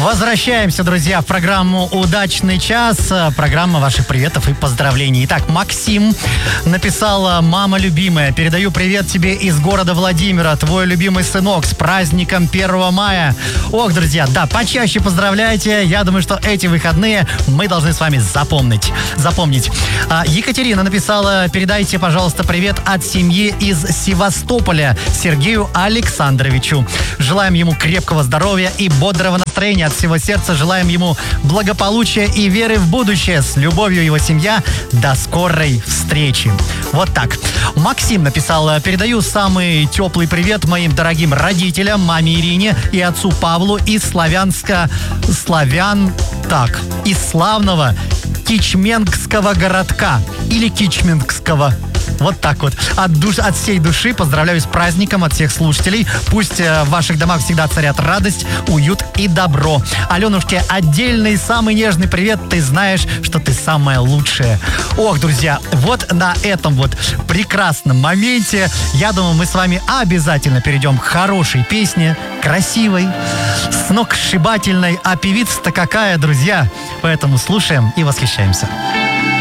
Возвращаемся, друзья, в программу «Удачный час». Программа ваших приветов и поздравлений. Итак, Максим написала: «Мама любимая, передаю привет тебе из города Владимира. Твой любимый сынок с праздником 1 мая». Ох, друзья, да, почаще поздравляйте. Я думаю, что эти выходные мы должны с вами запомнить. Екатерина написала: «Передайте, пожалуйста, привет от семьи из Севастополя Сергею Александровичу. Желаем ему крепкого здоровья и бодрого настроения. От всего сердца желаем ему благополучия и веры в будущее. С любовью, его семья. До скорой встречи». Вот так. Максим написал: «Передаю самый теплый привет моим дорогим родителям, маме Ирине и отцу Павлу из из славного Кичменгского городка или Кичменгского». Вот так вот. От всей души поздравляю с праздником, от всех слушателей. Пусть в ваших домах всегда царят радость, уют и добро. Аленушке отдельный, самый нежный привет. Ты знаешь, что ты самая лучшая». Ох, друзья, вот на этом вот прекрасном моменте, я думаю, мы с вами обязательно перейдем к хорошей песне, красивой, сногсшибательной. А певица-то какая, друзья? Поэтому слушаем и восхищаемся.